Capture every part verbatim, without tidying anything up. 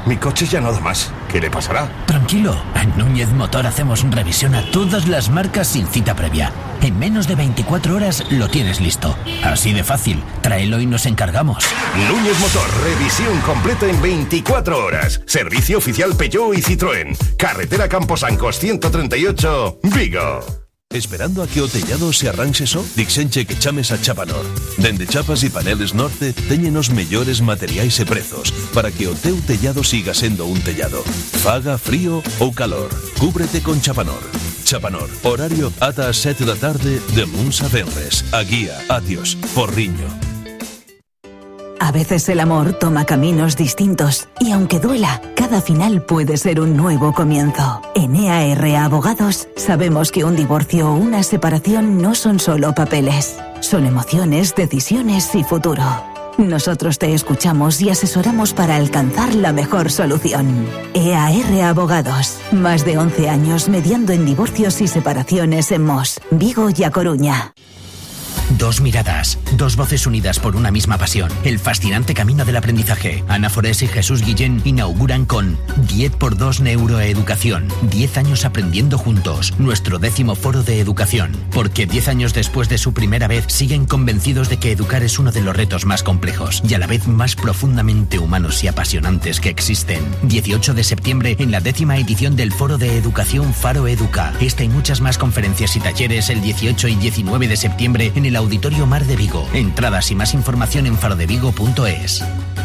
Mi coche ya no da más. ¿Qué le pasará? Tranquilo, en Núñez Motor hacemos revisión a todas las marcas sin cita previa. En menos de veinticuatro horas lo tienes listo. Así de fácil, tráelo y nos encargamos. Núñez Motor, revisión completa en veinticuatro horas. Servicio oficial Peugeot y Citroën. Carretera Camposancos ciento treinta y ocho, Vigo. Esperando a que o tellado se arranxe só? Dixenche que chames a Chapanor. Dende Chapas e Paneles Norte teñen os mellores materiais e prezos para que o teu tellado siga sendo un tellado. Faga frío ou calor, cúbrete con Chapanor. Chapanor, horario ata as sete da tarde de luns a venres. A guía, adiós, Porriño. A veces el amor toma caminos distintos y aunque duela, cada final puede ser un nuevo comienzo. En E A R Abogados sabemos que un divorcio o una separación no son solo papeles, son emociones, decisiones y futuro. Nosotros te escuchamos y asesoramos para alcanzar la mejor solución. E A R Abogados, más de once años mediando en divorcios y separaciones en Mos, Vigo y A Coruña. Dos miradas, dos voces unidas por una misma pasión. El fascinante camino del aprendizaje. Ana Forés y Jesús Guillén inauguran con diez por dos Neuroeducación. diez años aprendiendo juntos. Nuestro décimo foro de educación. Porque diez años después de su primera vez siguen convencidos de que educar es uno de los retos más complejos y a la vez más profundamente humanos y apasionantes que existen. dieciocho de septiembre en la décima edición del foro de educación Faro Educa. Esta y muchas más conferencias y talleres el dieciocho y diecinueve de septiembre en el Auditorio Mar de Vigo. Entradas y más información en farodevigo punto es.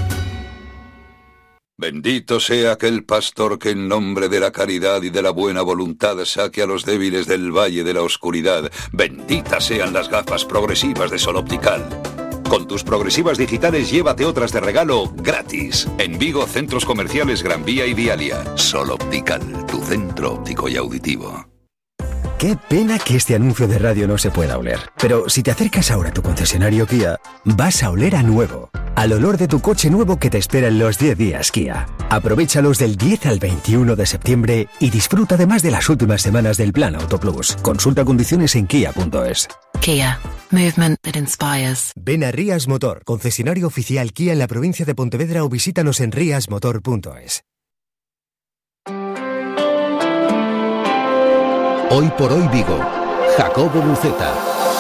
Bendito sea aquel pastor que en nombre de la caridad y de la buena voluntad saque a los débiles del valle de la oscuridad. Benditas sean las gafas progresivas de Sol Optical. Con tus progresivas digitales llévate otras de regalo gratis. En Vigo, centros comerciales Gran Vía y Vialia. Sol Optical, tu centro óptico y auditivo. Qué pena que este anuncio de radio no se pueda oler. Pero si te acercas ahora a tu concesionario Kia, vas a oler a nuevo. Al olor de tu coche nuevo que te espera en los diez días Kia. Aprovéchalos del diez al veintiuno de septiembre y disfruta además de las últimas semanas del Plan Auto Plus. Consulta condiciones en kia punto es. Kia. Movement that inspires. Ven a Rías Motor, concesionario oficial Kia en la provincia de Pontevedra o visítanos en rías motor punto es. Hoy por hoy Vigo, Jacobo Buceta.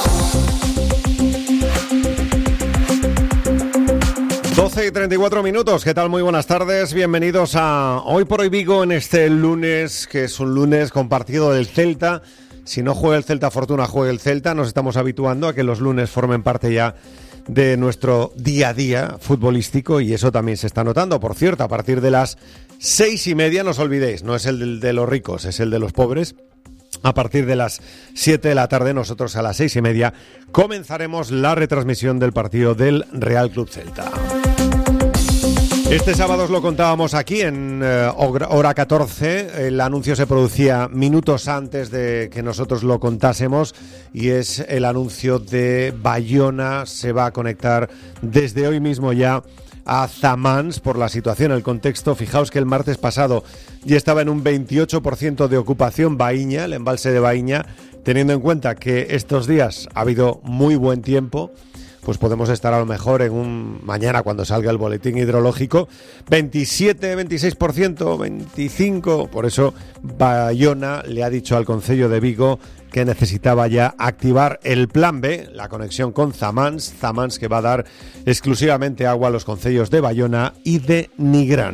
doce y treinta y cuatro minutos, ¿qué tal? Muy buenas tardes, bienvenidos a Hoy por hoy Vigo en este lunes, que es un lunes compartido del Celta. Si no juega el Celta, fortuna juega el Celta. Nos estamos habituando a que los lunes formen parte ya de nuestro día a día futbolístico y eso también se está notando. Por cierto, a partir de las seis y media, no os olvidéis, no es el de los ricos, es el de los pobres. A partir de las siete de la tarde, nosotros a las seis y media, comenzaremos la retransmisión del partido del Real Club Celta. Este sábado os lo contábamos aquí en eh, hora catorce, el anuncio se producía minutos antes de que nosotros lo contásemos y es el anuncio de Bayona, se va a conectar desde hoy mismo ya a Zamans por la situación, el contexto. Fijaos que el martes pasado ya estaba en un veintiocho por ciento de ocupación Baíña, el embalse de Baíña, teniendo en cuenta que estos días ha habido muy buen tiempo, pues podemos estar a lo mejor en un mañana cuando salga el boletín hidrológico veintisiete, veintiséis por ciento, veinticinco por ciento. Por eso Bayona le ha dicho al Concello de Vigo que necesitaba ya activar el plan B, la conexión con Zamans, Zamans que va a dar exclusivamente agua a los concellos de Bayona y de Nigrán.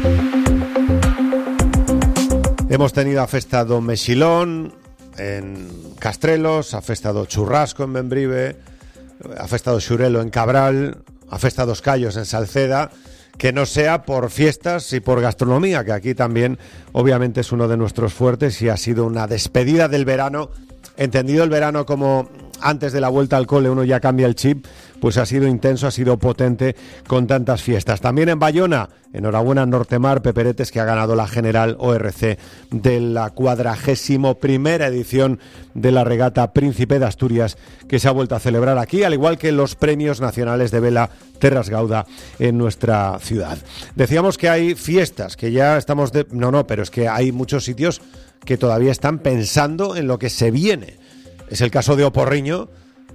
Hemos tenido a festa do Mexilón en Castrelos, a festa do Churrasco en Bembrive, a festa do Xurelo en Cabral, a festa dos Callos en Salceda. Que no sea por fiestas y por gastronomía, que aquí también obviamente es uno de nuestros fuertes y ha sido una despedida del verano, entendido el verano como antes de la vuelta al cole uno ya cambia el chip, pues ha sido intenso, ha sido potente con tantas fiestas. También en Bayona, enhorabuena Nortemar Peperetes, que ha ganado la General O R C de la cuadragésimo primera edición de la regata Príncipe de Asturias, que se ha vuelto a celebrar aquí, al igual que los premios nacionales de vela Terras Gauda en nuestra ciudad. Decíamos que hay fiestas, que ya estamos de... No, no, pero es que hay muchos sitios que todavía están pensando en lo que se viene. Es el caso de Oporriño,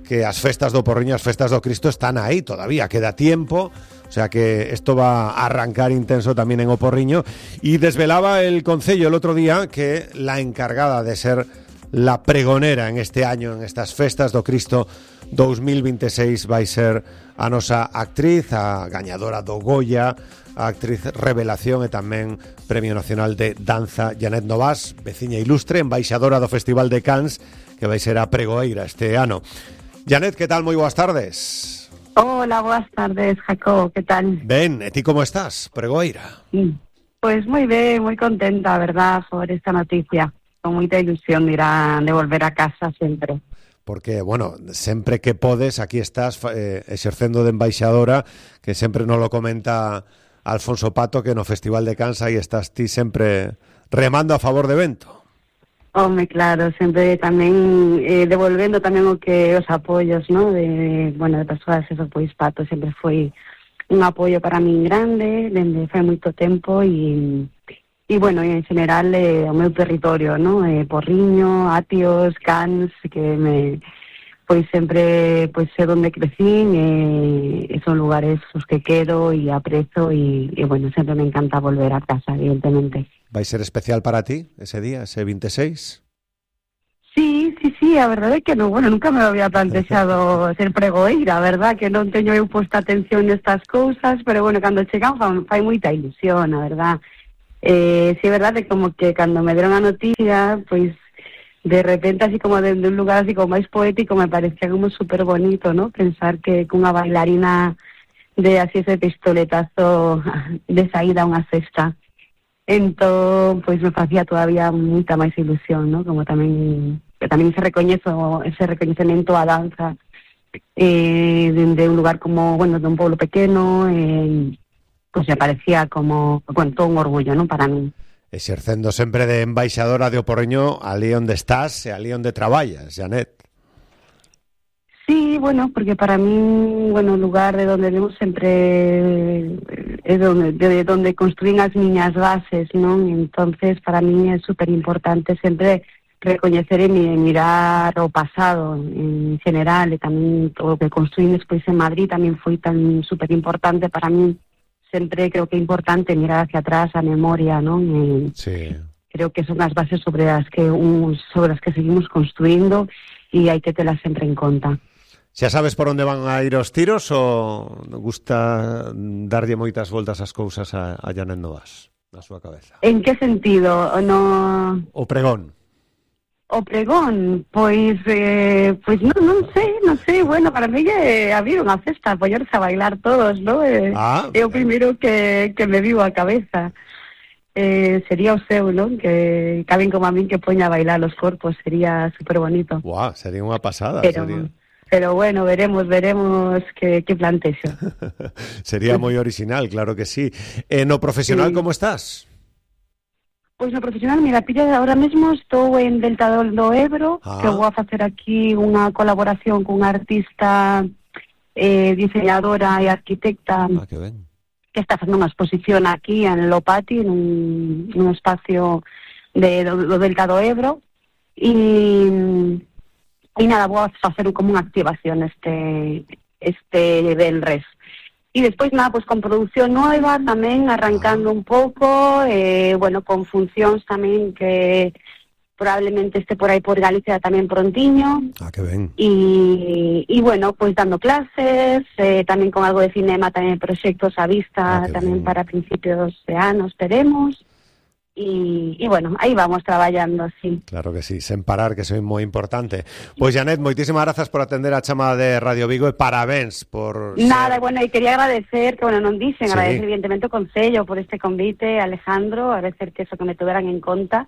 que as festas do Porriño, as festas do Cristo están aí todavía, queda tiempo, o sea que esto va a arrancar intenso también en O Porriño. Y desvelaba el Concello el otro día que la encargada de ser la pregonera en este año, en estas festas do Cristo dos mil veintiséis, vai ser a nosa actriz, a gañadora do Goya, a actriz revelación e tamén Premio Nacional de Danza, Janet Novas, veciña ilustre, embaixadora do Festival de Cannes, que vai ser a pregoeira este ano. Janet, que tal? Moi boas tardes. Hola, boas tardes, Jacob, que tal? Ben, e ti como estás, pregoeira? Pues moi ben, moi contenta, a verdad, por esta noticia. Con moita ilusión de ir a, de volver a casa sempre. Porque, bueno, sempre que podes, aquí estás eh, exercendo de embaixadora, que sempre nos lo comenta Alfonso Pato, que no Festival de Cannes aí estás ti sempre remando a favor de evento. Home, claro, sempre tamén eh, devolvendo tamén o que os apoios, ¿no? De, bueno, de persoas, eso, pois Pato sempre foi un apoio para min grande, dende fai moito tempo e, e bueno, en general eh, o meu territorio, ¿no? Eh, Porriño, Atios, Cannes, que me, pois sempre, pois é onde crecín, e, e son lugares os que quero e aprezo e, e bueno, sempre me encanta volver a casa, evidentemente. Vai ser especial para ti ese día, ese veintiséis? Sí, sí, sí, a verdade é que non, bueno, nunca me lo había plantexado ser pregoeira, a verdad que non teño eu posta atención nestas cousas, pero bueno, cando chegan fai, fai moita ilusión, a verdad. Eh, sí, é verdade, como que cando me deron a noticia, pois de repente así como de, de un lugar así como máis poético me parecía como super bonito, ¿no? Pensar que cunha bailarina de así ese pistoletazo de saída a unha festa. Entón, pois me facía todavía moita máis ilusión, ¿no? Como tamén que tamén se recoñezo ese recoñecemento á danza eh, de, de un lugar como, bueno, de un pueblo pequeno, eh, pois me parecía como, bueno, todo un orgullo, ¿no? Para mí. Exercendo sempre de embaixadora de O Porriño ali onde estás e ali onde traballas, Janet. Sí, bueno, porque para mí, bueno, el lugar de donde vivo siempre es donde, de donde construyen as miñas bases, ¿no? Entonces, para mí es súper importante sempre recoñecer e mirar o pasado en general, e tamén todo o que construín despois en Madrid tamén foi tan súper importante para mí. Sempre creo que é importante mirar hacia atrás a memoria, ¿no? E sí. Creo que son as bases sobre as que un, sobre as que seguimos construindo e hai que telas sempre en conta. Xa sabes por onde van a ir os tiros ou gusta darlle moitas voltas as cousas a, a Janet Novas na súa cabeza? En que sentido? No... O pregón. O pregón, pois eh, pois non, non sei, non sei, bueno, para mí é abrir unha festa, apoiarse a bailar todos, ¿no? É, ah, é o primeiro que, que me vivo a cabeza. Eh, sería o seu, ¿no? Que caben como a min que poña a bailar os corpos, sería super bonito. Guau, wow, sería unha pasada, pero, sería. Pero bueno, veremos, veremos que, que plantexo. Sería moi original, claro que sí. En o profesional, sí. Como estás? Pois no profesional, mira, pilla, ahora mesmo estou en Delta do Ebro, ah. que vou a facer aquí unha colaboración cunha artista eh, diseñadora e arquitecta ah, que, ben. que está facendo unha exposición aquí en Lopati, en un, un espacio de, do, do Delta do Ebro, e, e nada, vou a facer como unha activación este, este Benres. E despois, nada, pues con produción nueva tamén, arrancando un pouco, eh, bueno, con funcións tamén que probablemente este por aí por Galicia tamén prontiño. Ah, que ben. E, e bueno, pues dando clases, eh, tamén con algo de cinema, tamén proxectos a vista, ah, tamén ben. Para principios de ano, esperemos. E, e bueno, aí vamos traballando así. Claro que sí, sen parar, que soy moi importante. Pois Janet, moitísimas grazas por atender a chamada de Radio Vigo e parabéns por... Nada, ser... bueno, e quería agradecer, que bueno, non dixen, sí. agradecer evidentemente o Concello por este convite, Alejandro, agradecer que eso que me tuveran en conta.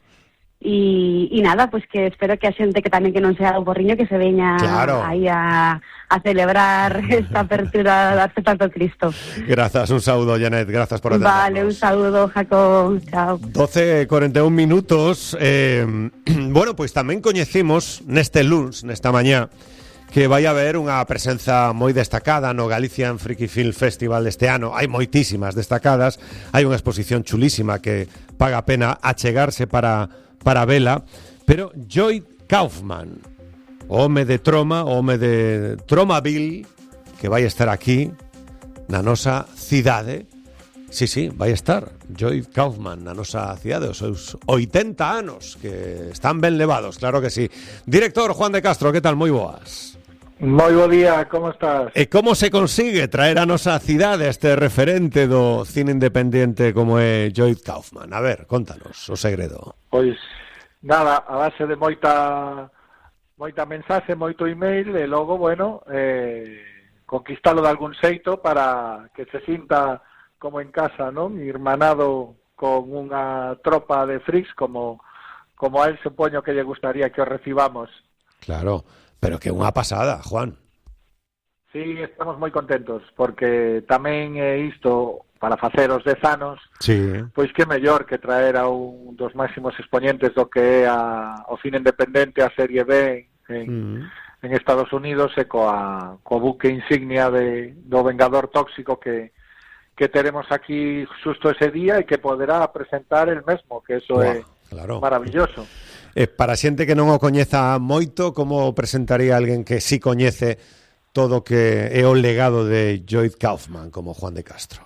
E, e nada, pues que espero que a xente que tamén que non sea do Porriño que se veña claro. aí a, a celebrar esta apertura da Festa do Cristo. Grazas, un saúdo, Janet, grazas por atendernos. Vale, un saúdo, Jacob, chao. doce e cuarenta e un minutos. eh, Bueno, pois pues tamén coñecimos neste luns, nesta mañá, que vai haber unha presenza moi destacada no Galician Freaky Film Festival deste ano. Hai moitísimas destacadas, hai unha exposición chulísima que paga a pena achegarse para... para vela, pero Joy Kaufman, home de Troma, home de Tromaville, que vai estar aquí na nosa cidade. Sí, sí, vai estar Joyce Kaufman na nosa cidade, os seus oitenta anos, que están ben levados, claro que sí. Director Juan de Castro, que tal? Moi boas. Moi bo día, como estás? E como se consigue traer a nosa cidade este referente do cine independente como é Joyce Kaufman? A ver, contanos o segredo. Pois, nada, a base de moita moita mensaxe, moito email, e logo, bueno, eh, conquistalo de algún xeito para que se sinta como en casa, non? Irmanado con unha tropa de freaks como como a él supoño que lle gustaría que os recibamos. Claro, pero que unha pasada, Juan. Sí, estamos moi contentos, porque tamén é isto, para facer os dez anos, sí. Pois que mellor que traer a un dos máximos exponentes do que é a, o cine independente, a serie B en, mm. en Estados Unidos, e coa, coa buque insignia de, do Vengador Tóxico que, que teremos aquí xusto ese día e que poderá presentar el mesmo, que eso é claro. Maravilloso. Eh, para xente que non o coñeza moito, como presentaría alguén que sí coñece todo que é o legado de Joyce Kaufman como Juan de Castro?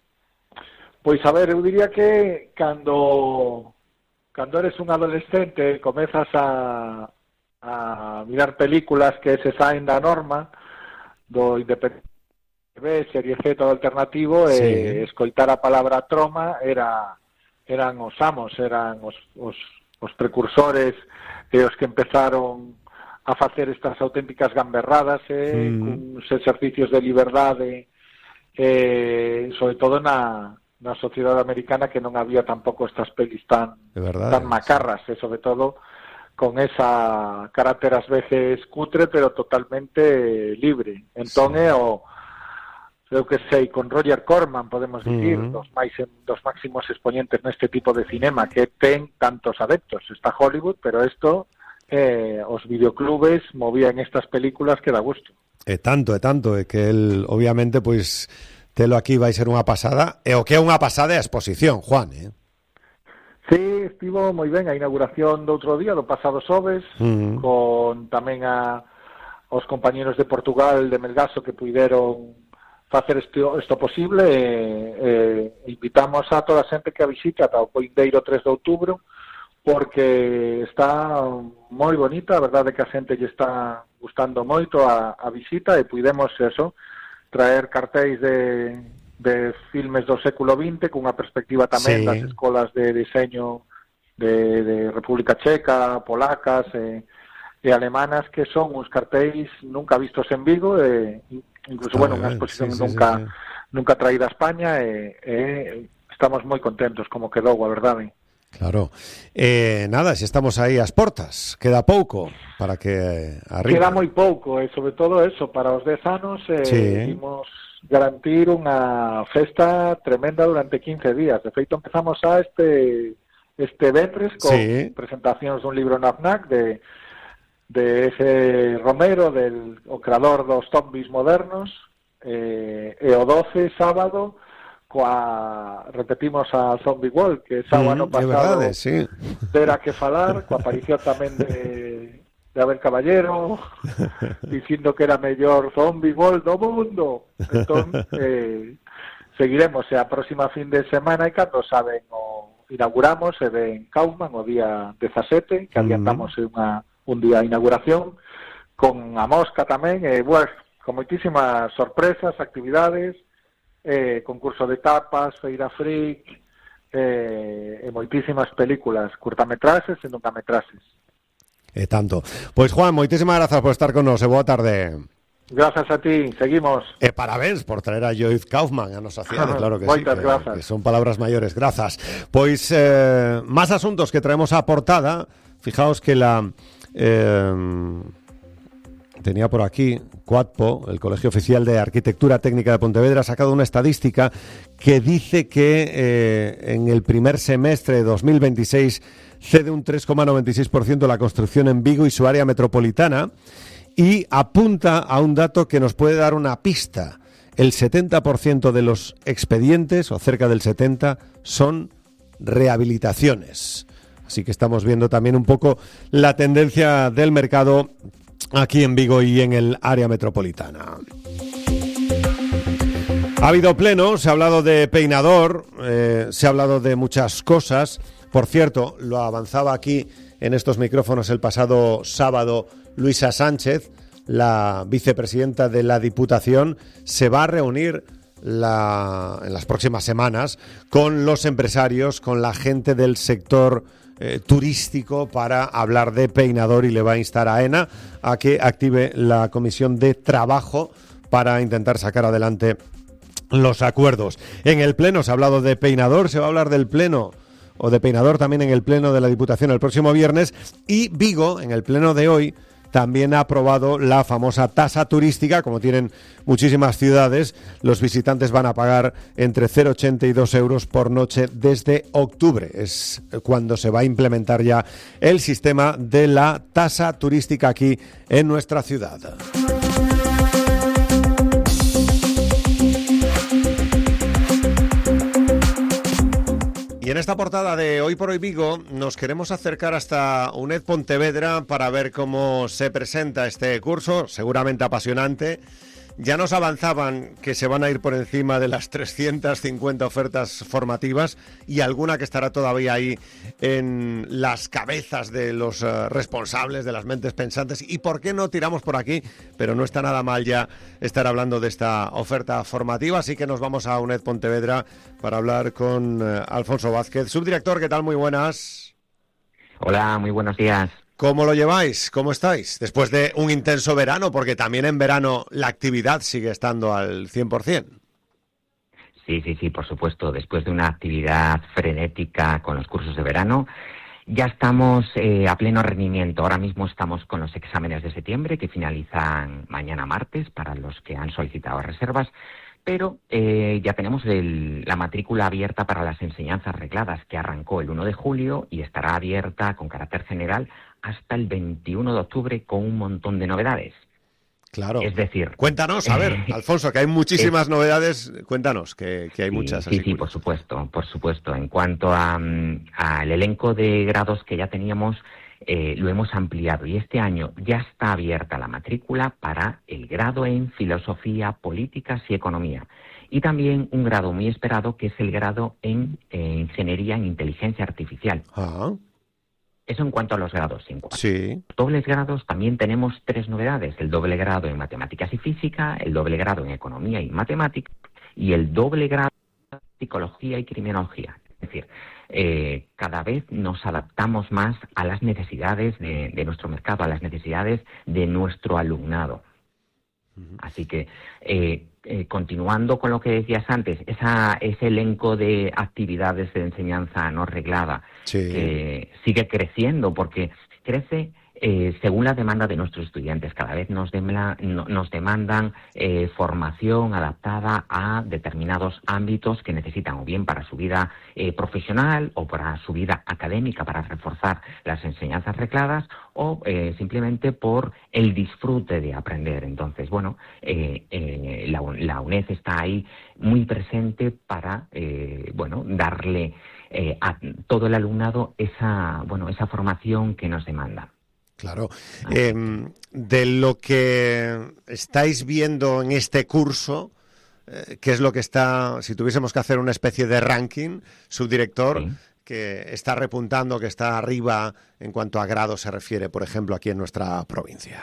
Pois a ver, eu diría que cando cando eres un adolescente comezas a, a mirar películas que se saen da norma do independente B, serie Z, todo alternativo, sí. E escoitar a palabra troma era eran os amos, eran os, os, os precursores e os que empezaron a facer estas auténticas gamberradas, eh, mm. cuns exercicios de liberdade, eh, sobre todo na na sociedade americana, que non había tampouco estas pelis tan, tan macarras, e sobre todo con esa carácter ás veces cutre, pero totalmente libre. Entón, sí. é o, eu que sei, con Roger Corman, podemos dicir, uh-huh. dos, máis, dos máximos exponentes neste tipo de cinema, que ten tantos adeptos. Está Hollywood, pero isto, eh, os videoclubes movían estas películas que da gusto. É tanto, é tanto, é que el, obviamente, pois... telo aquí vai ser unha pasada, e o que é unha pasada é a exposición, Juan, eh? Sí, estivo moi ben a inauguración do outro día, do pasado xoves, uh-huh. con tamén a os compañeros de Portugal, de Melgaso, que puideron facer isto, isto posible, e, e invitamos a toda a xente que a visite ata o Poindeiro tres de outubro, porque está moi bonita, a verdade é que a xente lle está gustando moito a, a visita, e puidemos eso, traer cartéis de, de filmes do século vinte cunha perspectiva tamén sí. das escolas de diseño de, de República Checa, polacas e, e alemanas, que son uns cartéis nunca vistos en Vigo, e incluso, ah, bueno, unha exposición sí, nunca sí, sí. nunca traída a España, e, e estamos moi contentos como quedou, a verdade. Claro. Eh, nada, se estamos aí ás portas, queda pouco para que arriba. Queda moi pouco, e sobre todo eso, para os dez anos eh, sí. imos garantir unha festa tremenda durante quince días. De feito, empezamos a este este venres con sí. presentacións dun libro na FNAC de, de ese Romero, del o creador dos zombies modernos, eh, e o doce, sábado, coa, repetimos a Zombie World, que xa o ano pasado verdade, sí. Era que falar, coa aparición tamén de, de Abel Caballero, dicindo que era mellor Zombie World do mundo. Entón, eh, seguiremos, e a próxima fin de semana, e cando saben, o inauguramos, e ven Kaufman o día dezasete, que adiantamos uh-huh. unha, un día de inauguración, con a mosca tamén, e, bueno, con moitísimas sorpresas, actividades, eh, concurso de tapas, feira freak, eh, e moitísimas películas, curtametraxes e longametraxes. E tanto. Pois, Juan, moitísimas grazas por estar con nos, e boa tarde. Grazas a ti, seguimos. E parabéns por traer a Joyce Kaufman a nosa cidade, claro que Moitas sí, que, grazas. Que son palabras maiores, grazas. Pois, eh, máis asuntos que traemos á portada. Fijaos que la... Eh, tenía por aquí, Coatpo, el Colegio Oficial de Arquitectura Técnica de Pontevedra, ha sacado una estadística que dice que eh, en el primer semestre de dos mil veintiséis cede un tres coma noventa y seis por ciento la construcción en Vigo y su área metropolitana, y apunta a un dato que nos puede dar una pista. El setenta por ciento de los expedientes, o cerca del setenta por ciento, son rehabilitaciones. Así que estamos viendo también un poco la tendencia del mercado aquí en Vigo y en el área metropolitana. Ha habido pleno, se ha hablado de peinador, eh, se ha hablado de muchas cosas. Por cierto, lo avanzaba aquí en estos micrófonos el pasado sábado Luisa Sánchez, la vicepresidenta de la Diputación, se va a reunir la, en las próximas semanas con los empresarios, con la gente del sector eh, turístico para hablar de peinador, y le va a instar a AENA a que active la comisión de trabajo para intentar sacar adelante los acuerdos. En el pleno se ha hablado de peinador, se va a hablar del pleno o de peinador también en el pleno de la Diputación el próximo viernes, y Vigo en el pleno de hoy también ha aprobado la famosa tasa turística. Como tienen muchísimas ciudades, los visitantes van a pagar entre cero coma ochenta y dos euros por noche desde octubre. Es cuando se va a implementar ya el sistema de la tasa turística aquí en nuestra ciudad. Y en esta portada de Hoy por Hoy Vigo nos queremos acercar hasta UNED Pontevedra para ver cómo se presenta este curso, seguramente apasionante. Ya nos avanzaban que se van a ir por encima de las trescientas cincuenta ofertas formativas, y alguna que estará todavía ahí en las cabezas de los uh, responsables, de las mentes pensantes. ¿Y por qué no tiramos por aquí? Pero no está nada mal ya estar hablando de esta oferta formativa, así que nos vamos a UNED Pontevedra para hablar con uh, Alfonso Vázquez, subdirector. ¿Qué tal? Muy buenas. Hola, muy buenos días. ¿Cómo lo lleváis? ¿Cómo estáis? Después de un intenso verano, porque también en verano la actividad sigue estando al cien por ciento. Sí, sí, sí, por supuesto. Después de una actividad frenética con los cursos de verano, ya estamos eh, a pleno rendimiento. Ahora mismo estamos con los exámenes de septiembre, que finalizan mañana martes para los que han solicitado reservas. Pero eh, ya tenemos el, la matrícula abierta para las enseñanzas regladas, que arrancó el uno de julio y estará abierta con carácter general hasta el veintiuno de octubre con un montón de novedades. Claro. Es decir... Cuéntanos, a ver, eh, Alfonso, que hay muchísimas es, novedades. Cuéntanos, que, que hay sí, muchas. Sí, así sí, por supuesto, por supuesto. En cuanto a, al elenco de grados que ya teníamos, eh, lo hemos ampliado. Y este año ya está abierta la matrícula para el grado en Filosofía, Políticas y Economía. Y también un grado muy esperado, que es el grado en eh, Ingeniería en Inteligencia Artificial. Ajá. Eso en cuanto a los grados. En cuanto sí. a los dobles grados, también tenemos tres novedades. El doble grado en Matemáticas y Física, el doble grado en Economía y Matemáticas, y el doble grado en Psicología y Criminología. Es decir, eh, cada vez nos adaptamos más a las necesidades de, de nuestro mercado, a las necesidades de nuestro alumnado. Uh-huh. Así que... Eh, Eh, continuando con lo que decías antes, esa, ese elenco de actividades de enseñanza no reglada, sí. que sigue creciendo, porque crece eh, según la demanda de nuestros estudiantes. Cada vez nos, demla, no, nos demandan eh, formación adaptada a determinados ámbitos que necesitan, o bien para su vida eh, profesional o para su vida académica, para reforzar las enseñanzas regladas, o eh, simplemente por el disfrute de aprender. Entonces, bueno, eh, eh, la, la UNED está ahí muy presente para, eh, bueno, darle eh, a todo el alumnado esa, bueno, esa formación que nos demanda. Claro. Eh, de lo que estáis viendo en este curso, eh, ¿qué es lo que está, si tuviésemos que hacer una especie de ranking, subdirector, sí. que está repuntando, que está arriba en cuanto a grado se refiere, por ejemplo, aquí en nuestra provincia?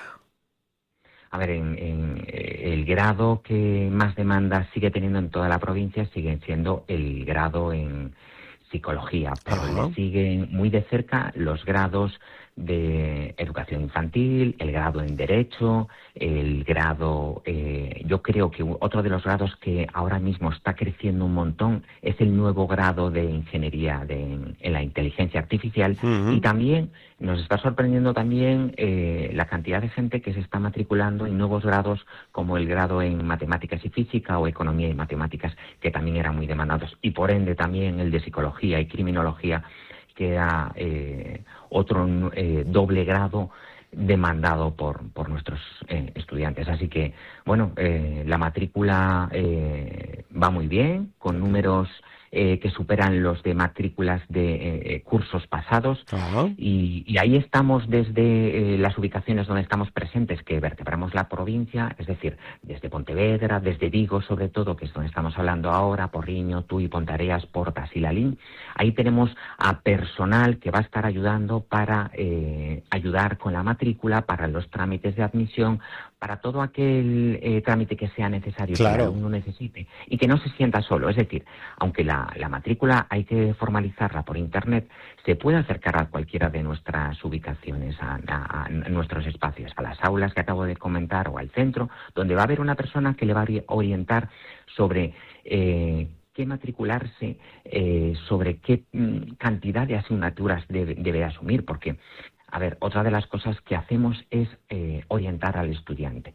A ver, en, en, el grado que más demanda sigue teniendo en toda la provincia sigue siendo el grado en Psicología, pero Ajá. le siguen muy de cerca los grados de Educación Infantil, el grado en Derecho, el grado, eh, yo creo que otro de los grados que ahora mismo está creciendo un montón es el nuevo grado de Ingeniería de, en, en la Inteligencia Artificial, uh-huh. y también nos está sorprendiendo también eh, la cantidad de gente que se está matriculando en nuevos grados como el grado en Matemáticas y Física o Economía y Matemáticas, que también eran muy demandados, y por ende también el de Psicología y Criminología, que era eh, otro eh, doble grado demandado por, por nuestros eh, estudiantes. Así que, bueno, eh, la matrícula eh, va muy bien, con números eh, que superan los de matrículas de eh, cursos pasados. Uh-huh. y, y ahí estamos desde eh, las ubicaciones donde estamos presentes, que vertebramos la provincia, es decir, desde Pontevedra, desde Vigo sobre todo, que es donde estamos hablando ahora, Porriño, Tui, Pontareas, Portas y Lalín. Ahí tenemos a personal que va a estar ayudando para eh, ayudar con la matrícula, para los trámites de admisión, para todo aquel eh, trámite que sea necesario, claro, que el alumno necesite, y que no se sienta solo. Es decir, aunque la, la matrícula hay que formalizarla por Internet, se puede acercar a cualquiera de nuestras ubicaciones, a, a, a nuestros espacios, a las aulas que acabo de comentar o al centro, donde va a haber una persona que le va a orientar sobre eh, qué matricularse, eh, sobre qué mm, cantidad de asignaturas debe, debe asumir, porque... A ver, otra de las cosas que hacemos es eh, orientar al estudiante.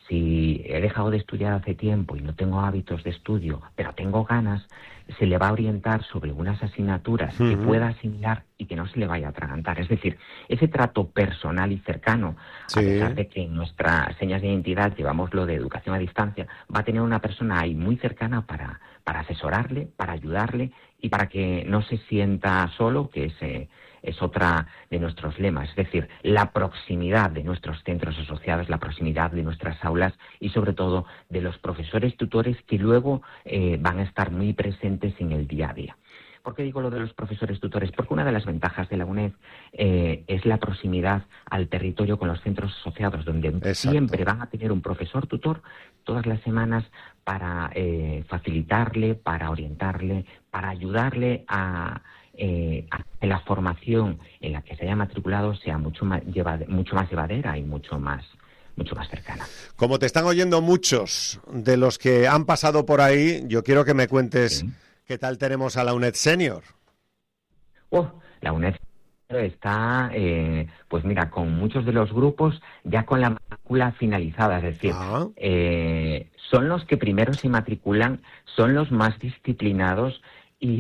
Si he dejado de estudiar hace tiempo y no tengo hábitos de estudio, pero tengo ganas, se le va a orientar sobre unas asignaturas uh-huh. que pueda asimilar y que no se le vaya a atragantar. Es decir, ese trato personal y cercano, sí. a pesar de que en nuestras señas de identidad llevamos lo de educación a distancia, va a tener una persona ahí muy cercana para, para asesorarle, para ayudarle y para que no se sienta solo, que ese... es otra de nuestros lemas, es decir, la proximidad de nuestros centros asociados, la proximidad de nuestras aulas y sobre todo de los profesores tutores que luego eh, van a estar muy presentes en el día a día. ¿Por qué digo lo de los profesores tutores? Porque una de las ventajas de la UNED eh, es la proximidad al territorio con los centros asociados, donde Exacto. siempre van a tener un profesor tutor todas las semanas para eh, facilitarle, para orientarle, para ayudarle a... Eh, a que la formación en la que se haya matriculado sea mucho más, llevade, mucho más llevadera y mucho más, mucho más cercana. Como te están oyendo muchos de los que han pasado por ahí, yo quiero que me cuentes sí. qué tal tenemos a la UNED Senior. Oh, la UNED está, eh, pues mira, con muchos de los grupos ya con la matrícula finalizada, es decir, ah. eh, son los que primero se matriculan, son los más disciplinados y...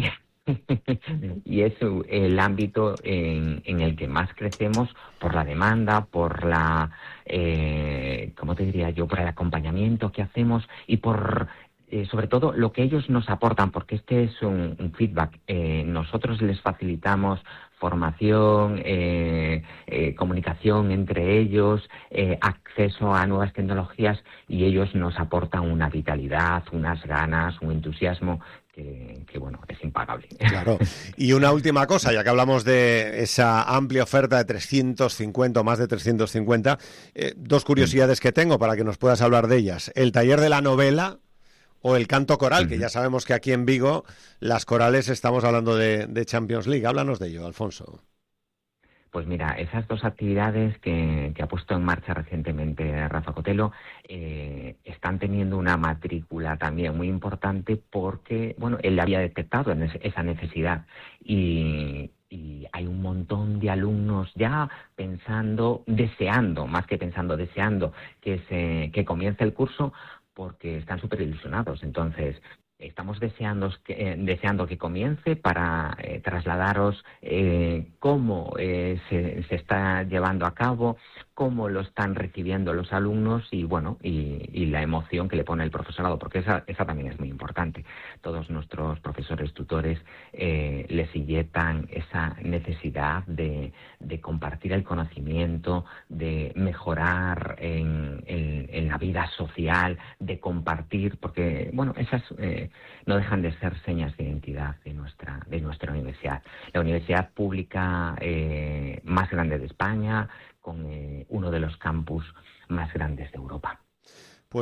y es el ámbito en, en el que más crecemos por la demanda, por la, eh, ¿cómo te diría yo?, por el acompañamiento que hacemos y por, eh, sobre todo, lo que ellos nos aportan, porque este es un, un feedback. Eh, nosotros les facilitamos formación, eh, eh, comunicación entre ellos, eh, acceso a nuevas tecnologías y ellos nos aportan una vitalidad, unas ganas, un entusiasmo Que, que, bueno, es impagable. Claro. Y una última cosa, ya que hablamos de esa amplia oferta de trescientos cincuenta o más de trescientos cincuenta, eh, dos curiosidades que tengo para que nos puedas hablar de ellas. El taller de la novela o el canto coral, uh-huh. que ya sabemos que aquí en Vigo las corales estamos hablando de, de Champions League. Háblanos de ello, Alfonso. Pues mira, esas dos actividades que, que ha puesto en marcha recientemente Rafa Cotelo eh, están teniendo una matrícula también muy importante porque, bueno, él había detectado esa necesidad y, y hay un montón de alumnos ya pensando, deseando, más que pensando, deseando que se que comience el curso porque están súper ilusionados. Entonces, estamos deseando que, eh, deseando que comience para eh, trasladaros eh, cómo eh, se, se está llevando a cabo, cómo lo están recibiendo los alumnos y bueno y, y la emoción que le pone el profesorado, porque esa, esa también es muy importante. Todos nuestros profesores tutores eh, les inyectan esa necesidad de, de compartir el conocimiento, de mejorar en, en, en la vida social, de compartir, porque bueno esas eh, no dejan de ser señas de identidad de nuestra de nuestra universidad. La universidad pública eh, más grande de España, con eh, uno de los campus más grandes de Europa.